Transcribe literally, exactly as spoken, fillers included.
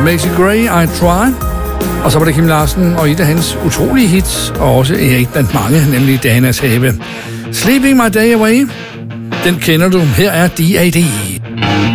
Macy Gray, I Try. Og så var det Kim Larsen og et af hans utrolige hits, og også Erik blandt mange, nemlig Danas Have. Sleeping My Day Away, den kender du. Her er D A D.